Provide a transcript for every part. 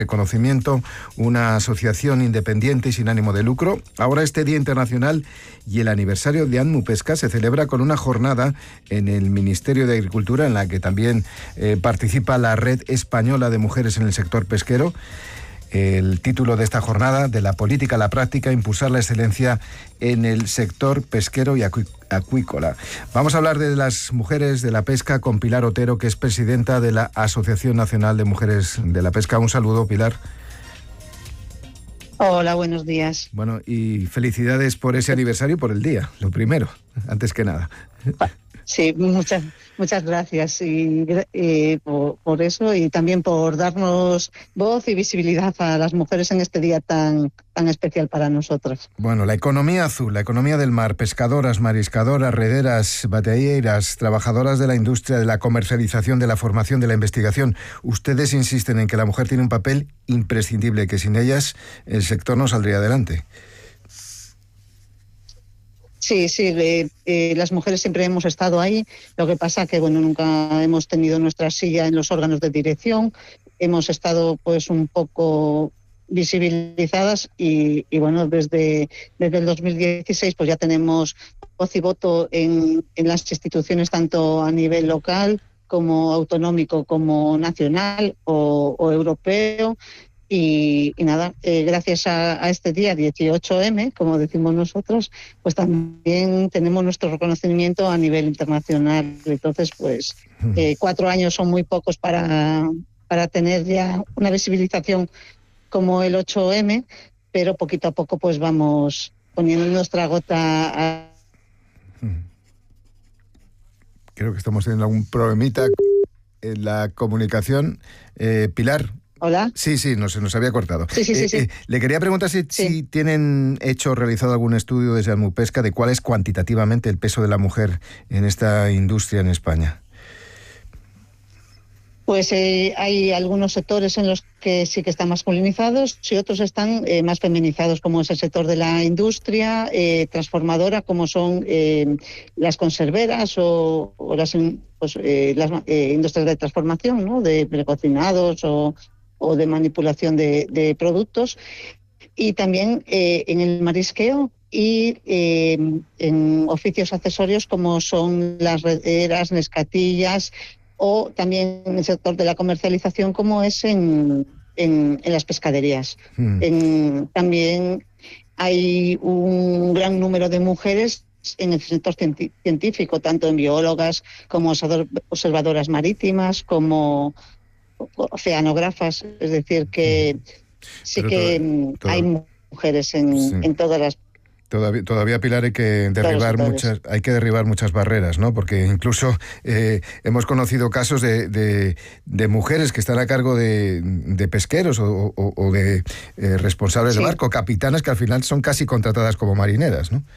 Reconocimiento, una asociación independiente y sin ánimo de lucro. Ahora este Día Internacional y el aniversario de Anmupesca se celebra con una jornada en el Ministerio de Agricultura en la que también participa la Red Española de Mujeres en el Sector Pesquero. El título de esta jornada, de la política a la práctica, impulsar la excelencia en el sector pesquero y acuícola. Vamos a hablar de las mujeres de la pesca con Pilar Otero, que es presidenta de la Asociación Nacional de Mujeres de la Pesca. Un saludo, Pilar. Hola, buenos días. Bueno, y felicidades por ese aniversario y por el día, lo primero, antes que nada. Sí, muchas gracias por eso, y también por darnos voz y visibilidad a las mujeres en este día tan especial para nosotras. Bueno, la economía azul, la economía del mar, pescadoras, mariscadoras, rederas, bateilleras, trabajadoras de la industria, de la comercialización, de la formación, de la investigación. Ustedes insisten en que la mujer tiene un papel imprescindible, que sin ellas el sector no saldría adelante. Sí, las mujeres siempre hemos estado ahí. Lo que pasa que nunca hemos tenido nuestra silla en los órganos de dirección. Hemos estado pues un poco visibilizadas y desde el 2016 pues ya tenemos voz y voto en las instituciones, tanto a nivel local como autonómico, como nacional o europeo. Y nada, gracias a este día 18M, como decimos nosotros, pues también tenemos nuestro reconocimiento a nivel internacional. Entonces, pues 4 años son muy pocos para tener ya una visibilización como el 8M, pero poquito a poco pues vamos poniendo nuestra gota a... Creo que estamos teniendo algún problemita en la comunicación. Pilar. Hola. Sí, se nos había cortado. Sí. Le quería preguntar si tienen realizado algún estudio desde Anmupesca de cuál es cuantitativamente el peso de la mujer en esta industria en España. Pues hay algunos sectores en los que sí que están masculinizados y otros están más feminizados, como es el sector de la industria transformadora, como son las conserveras o las industrias de transformación, ¿no? De precocinados o de manipulación de productos, y también en el marisqueo y en oficios accesorios como son las rederas, nescatillas, o también en el sector de la comercialización como es en las pescaderías. También hay un gran número de mujeres en el sector científico, tanto en biólogas como observadoras marítimas, como oceanógrafas, es decir, que sí que hay mujeres en todas las... Todavía, Pilar, hay que derribar muchas barreras, ¿no? Porque incluso hemos conocido casos de mujeres que están a cargo de pesqueros o de responsables de barco, capitanas, que al final son casi contratadas como marineras, ¿no?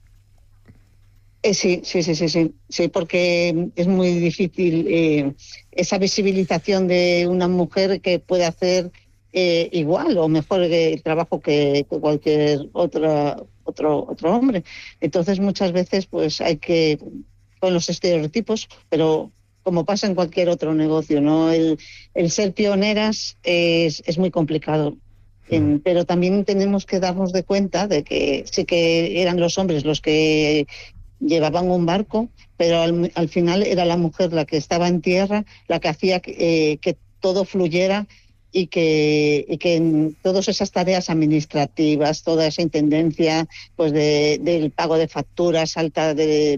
Sí, porque es muy difícil esa visibilización de una mujer que puede hacer igual o mejor el trabajo que cualquier otro hombre. Entonces muchas veces pues hay que, con los estereotipos, pero como pasa en cualquier otro negocio, ¿no? El ser pioneras es muy complicado. Pero también tenemos que darnos de cuenta de que sí que eran los hombres los que llevaban un barco, pero al final era la mujer la que estaba en tierra, la que hacía que todo fluyera y que en todas esas tareas administrativas, toda esa intendencia pues del pago de facturas, alta de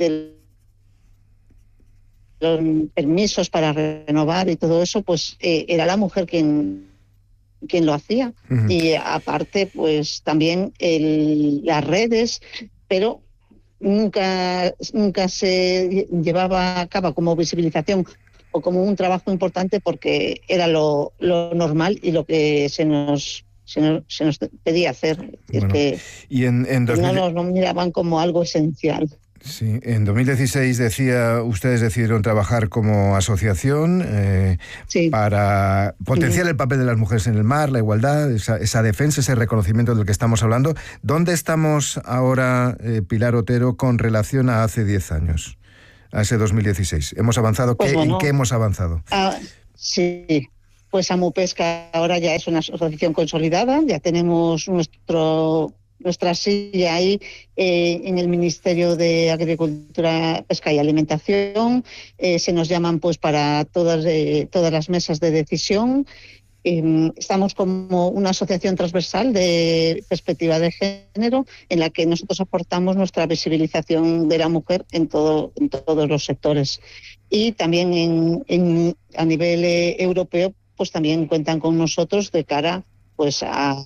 los permisos para renovar y todo eso, pues era la mujer quien lo hacía. Y aparte pues también las redes, pero nunca se llevaba a cabo como visibilización o como un trabajo importante, porque era lo normal y lo que se nos pedía hacer. Es que no nos miraban como algo esencial. Sí, en 2016 ustedes decidieron trabajar como asociación para potenciar el papel de las mujeres en el mar, la igualdad, esa defensa, ese reconocimiento del que estamos hablando. ¿Dónde estamos ahora, Pilar Otero, con relación a hace 10 años, a ese 2016? ¿Hemos avanzado? Pues ¿En qué hemos avanzado? Sí, Pues Amupesca ahora ya es una asociación consolidada, ya tenemos nuestra silla ahí en el Ministerio de Agricultura, Pesca y Alimentación. Se nos llaman pues para todas las mesas de decisión. Estamos como una asociación transversal de perspectiva de género en la que nosotros aportamos nuestra visibilización de la mujer en todos los sectores. Y también a nivel europeo pues también cuentan con nosotros de cara pues a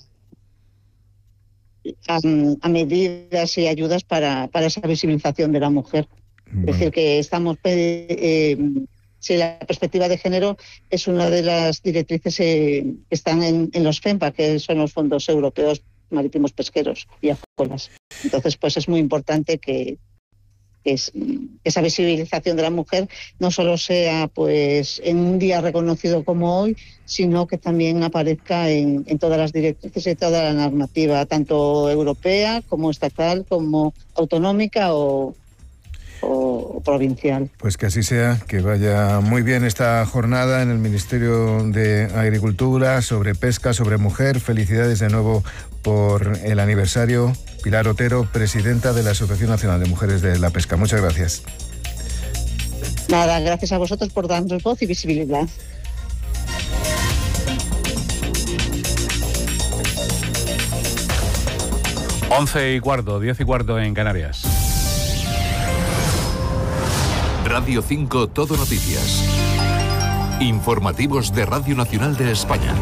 medidas y ayudas para esa visibilización de la mujer. Bueno. Es decir, que estamos... Sí, la perspectiva de género es una de las directrices que están en los FEMPA, que son los fondos europeos marítimos pesqueros y acuícolas. Entonces, pues es muy importante que esa visibilización de la mujer no solo sea pues en un día reconocido como hoy, sino que también aparezca en todas las directrices y toda la normativa, tanto europea como estatal, como autonómica o provincial. Pues que así sea, que vaya muy bien esta jornada en el Ministerio de Agricultura sobre pesca, sobre mujer. Felicidades de nuevo por el aniversario. Pilar Otero, presidenta de la Asociación Nacional de Mujeres de la Pesca. Muchas gracias. Nada, gracias a vosotros por darnos voz y visibilidad. Once y cuarto, 10 y cuarto en Canarias. Radio 5 Todo Noticias. Informativos de Radio Nacional de España.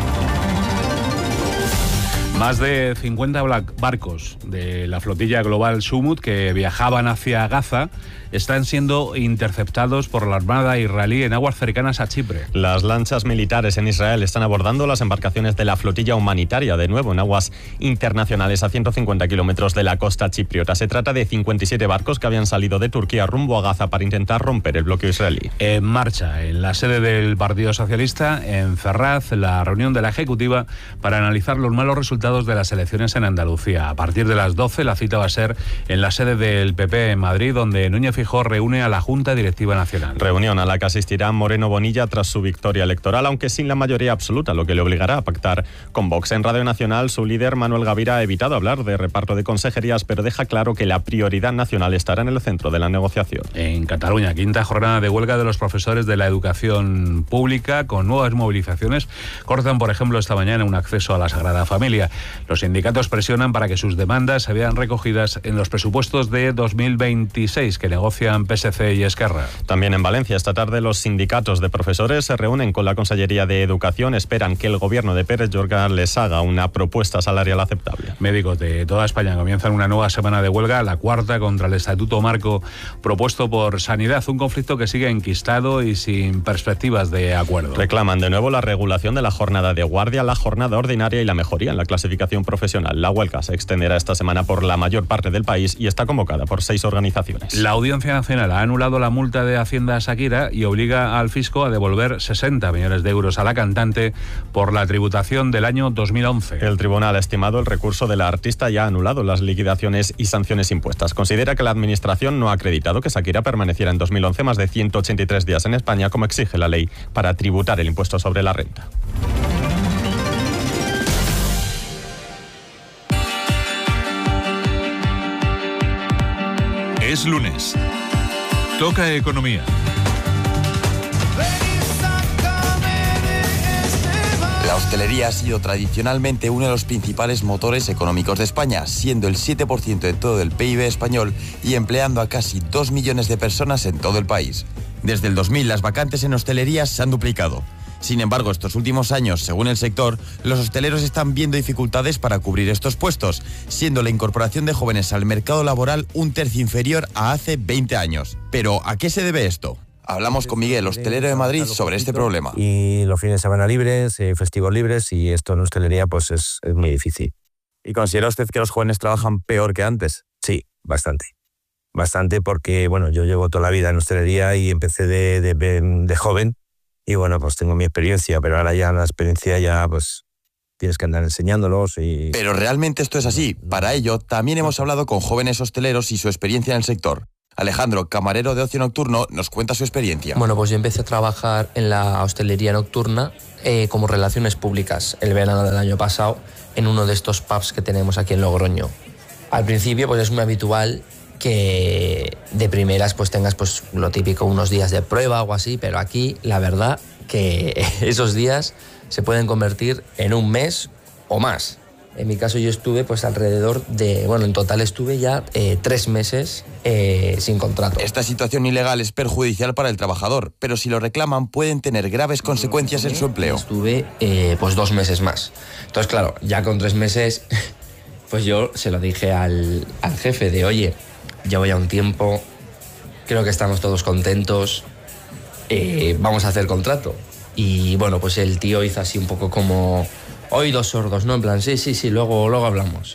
Más de 50 barcos de la flotilla global Sumut que viajaban hacia Gaza están siendo interceptados por la Armada israelí en aguas cercanas a Chipre. Las lanchas militares en Israel están abordando las embarcaciones de la flotilla humanitaria, de nuevo en aguas internacionales a 150 kilómetros de la costa chipriota. Se trata de 57 barcos que habían salido de Turquía rumbo a Gaza para intentar romper el bloqueo israelí. En marcha, en la sede del Partido Socialista, en Ferraz, la reunión de la Ejecutiva para analizar los malos resultados de las elecciones en Andalucía. A partir de las 12, la cita va a ser en la sede del PP en Madrid, donde Núñez Feijóo reúne a la Junta Directiva Nacional. Reunión a la que asistirá Moreno Bonilla tras su victoria electoral, aunque sin la mayoría absoluta, lo que le obligará a pactar con Vox. En Radio Nacional, su líder, Manuel Gavira, ha evitado hablar de reparto de consejerías, pero deja claro que la prioridad nacional estará en el centro de la negociación. En Cataluña, quinta jornada de huelga de los profesores de la educación pública, con nuevas movilizaciones. Cortan, por ejemplo, esta mañana un acceso a la Sagrada Familia. Los sindicatos presionan para que sus demandas se vean recogidas en los presupuestos de 2026 que negocian PSC y Esquerra. También en Valencia, esta tarde, los sindicatos de profesores se reúnen con la Consellería de Educación. Esperan que el gobierno de Pérez Llorca les haga una propuesta salarial aceptable. Médicos de toda España comienzan una nueva semana de huelga, la cuarta contra el estatuto marco propuesto por Sanidad, un conflicto que sigue enquistado y sin perspectivas de acuerdo. Reclaman de nuevo la regulación de la jornada de guardia, la jornada ordinaria y la mejoría en la clasificación profesional. La huelga se extenderá esta semana por la mayor parte del país y está convocada por 6 organizaciones. La Audiencia Nacional ha anulado la multa de Hacienda a Shakira y obliga al fisco a devolver 60 millones de euros a la cantante por la tributación del año 2011. El tribunal ha estimado el recurso de la artista y ha anulado las liquidaciones y sanciones impuestas. Considera que la administración no ha acreditado que Shakira permaneciera en 2011 más de 183 días en España, como exige la ley para tributar el impuesto sobre la renta. Es lunes. Toca economía. La hostelería ha sido tradicionalmente uno de los principales motores económicos de España, siendo el 7% de todo el PIB español y empleando a casi 2 millones de personas en todo el país. Desde el 2000, las vacantes en hostelería se han duplicado. Sin embargo, estos últimos años, según el sector, los hosteleros están viendo dificultades para cubrir estos puestos, siendo la incorporación de jóvenes al mercado laboral un tercio inferior a hace 20 años. Pero, ¿a qué se debe esto? Hablamos con Miguel, hostelero de Madrid, sobre este problema. Y los fines de semana libres, festivos libres, y esto en hostelería pues es muy difícil. ¿Y considera usted que los jóvenes trabajan peor que antes? Sí, bastante. Bastante porque, bueno, yo llevo toda la vida en hostelería y empecé de joven. Y bueno, pues tengo mi experiencia, pero ahora ya la experiencia ya pues tienes que andar enseñándolos y... Pero realmente esto es así. Para ello, también hemos hablado con jóvenes hosteleros y su experiencia en el sector. Alejandro, camarero de ocio nocturno, nos cuenta su experiencia. Bueno, pues yo empecé a trabajar en la hostelería nocturna como relaciones públicas el verano del año pasado en uno de estos pubs que tenemos aquí en Logroño. Al principio pues es muy habitual que de primeras pues tengas pues lo típico, unos días de prueba o así, pero aquí la verdad que esos días se pueden convertir en un mes o más. En mi caso yo estuve pues alrededor de, en total estuve ya 3 meses sin contrato. Esta situación ilegal es perjudicial para el trabajador, pero si lo reclaman pueden tener graves consecuencias en su empleo. Estuve pues 2 meses más. Entonces claro, ya con 3 meses pues yo se lo dije al jefe de, oye, llevo ya un tiempo, creo que estamos todos contentos, vamos a hacer contrato. Y bueno, pues el tío hizo así un poco como oídos sordos, ¿no? En plan, sí, luego hablamos.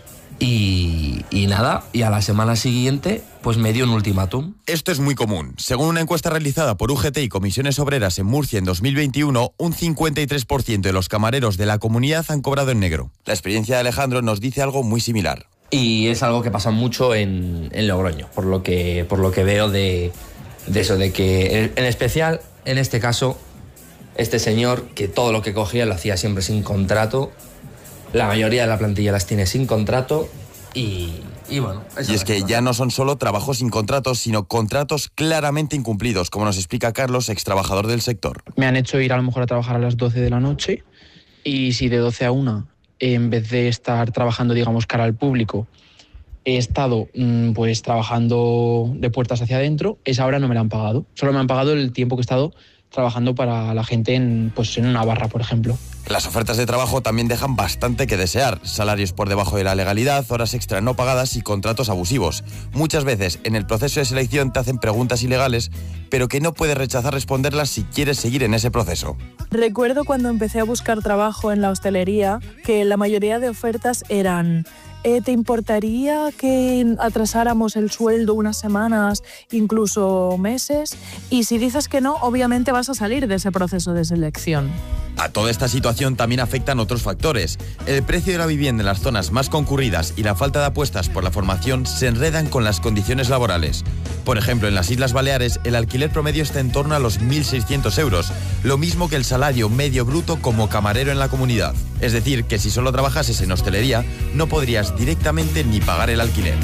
Y nada, y a la semana siguiente pues me dio un ultimátum. Esto es muy común. Según una encuesta realizada por UGT y Comisiones Obreras en Murcia en 2021, un 53% de los camareros de la comunidad han cobrado en negro. La experiencia de Alejandro nos dice algo muy similar. Y es algo que pasa mucho en Logroño, por lo que veo de eso, de que en especial, en este caso, este señor, que todo lo que cogía lo hacía siempre sin contrato, la mayoría de la plantilla las tiene sin contrato y bueno... Y es que ya no son solo trabajos sin contratos, sino contratos claramente incumplidos, como nos explica Carlos, ex trabajador del sector. Me han hecho ir a lo mejor a trabajar a las 12 de la noche y si de 12 a 1, en vez de estar trabajando, digamos, cara al público, he estado pues trabajando de puertas hacia adentro, esa hora no me la han pagado. Solo me han pagado el tiempo que he estado trabajando para la gente en una barra, por ejemplo. Las ofertas de trabajo también dejan bastante que desear. Salarios por debajo de la legalidad, horas extra no pagadas y contratos abusivos. Muchas veces en el proceso de selección te hacen preguntas ilegales, pero que no puedes rechazar responderlas si quieres seguir en ese proceso. Recuerdo cuando empecé a buscar trabajo en la hostelería que la mayoría de ofertas eran: ¿te importaría que atrasáramos el sueldo unas semanas, incluso meses? Y si dices que no, obviamente vas a salir de ese proceso de selección. A toda esta situación también afectan otros factores. El precio de la vivienda en las zonas más concurridas y la falta de apuestas por la formación se enredan con las condiciones laborales. Por ejemplo, en las Islas Baleares el alquiler promedio está en torno a los 1.600 euros, lo mismo que el salario medio bruto como camarero en la comunidad. Es decir, que si solo trabajases en hostelería, no podrías directamente ni pagar el alquiler.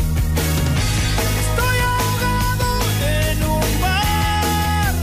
Estoy ahogado en un mar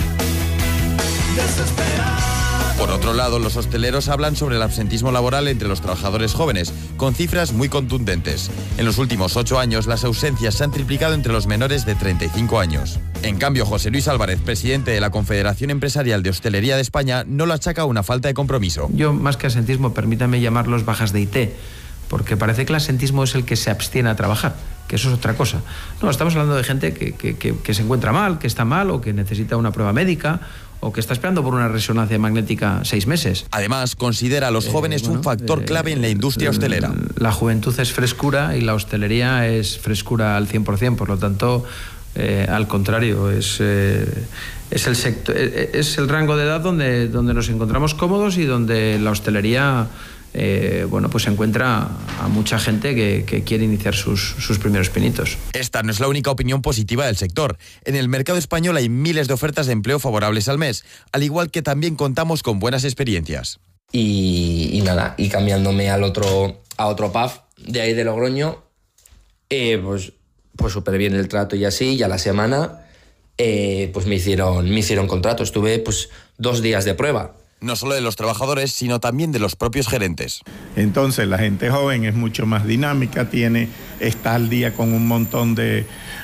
desesperado. Por otro lado, los hosteleros hablan sobre el absentismo laboral entre los trabajadores jóvenes, con cifras muy contundentes. En los últimos 8 años, las ausencias se han triplicado entre los menores de 35 años. En cambio, José Luis Álvarez, presidente de la Confederación Empresarial de Hostelería de España, no lo achaca a una falta de compromiso. Yo, más que absentismo, permítame llamarlos bajas de IT, porque parece que el absentismo es el que se abstiene a trabajar, que eso es otra cosa. No, estamos hablando de gente que se encuentra mal, que está mal o que necesita una prueba médica o que está esperando por una resonancia magnética 6 meses. Además, considera a los jóvenes un factor clave en la industria hostelera. La juventud es frescura y la hostelería es frescura al 100%, por lo tanto, al contrario, es el sector, es el rango de edad donde nos encontramos cómodos y donde la hostelería pues encuentra a mucha gente que quiere iniciar sus primeros pinitos. Esta no es la única opinión positiva del sector. En el mercado español hay miles de ofertas de empleo favorables al mes, al igual que también contamos con buenas experiencias. Y nada, y cambiándome a otro pub de ahí de Logroño, pues súper bien el trato y así, y a la semana pues me hicieron contrato. Estuve pues 2 días de prueba. No solo de los trabajadores, sino también de los propios gerentes. Entonces la gente joven es mucho más dinámica, está al día con un montón de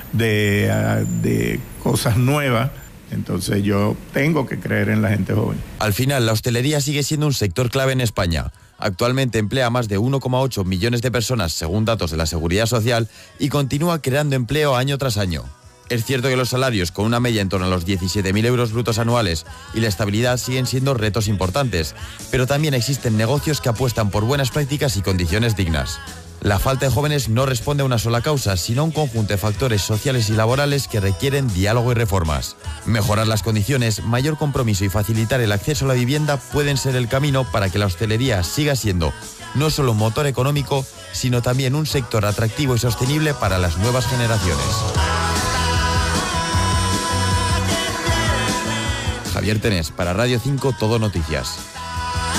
cosas nuevas. Entonces yo tengo que creer en la gente joven. Al final, la hostelería sigue siendo un sector clave en España. Actualmente emplea a más de 1,8 millones de personas, según datos de la Seguridad Social, y continúa creando empleo año tras año. Es cierto que los salarios, con una media en torno a los 17.000 euros brutos anuales, y la estabilidad siguen siendo retos importantes, pero también existen negocios que apuestan por buenas prácticas y condiciones dignas. La falta de jóvenes no responde a una sola causa, sino a un conjunto de factores sociales y laborales que requieren diálogo y reformas. Mejorar las condiciones, mayor compromiso y facilitar el acceso a la vivienda pueden ser el camino para que la hostelería siga siendo no solo un motor económico, sino también un sector atractivo y sostenible para las nuevas generaciones. Javier Tenés, para Radio 5 Todo Noticias.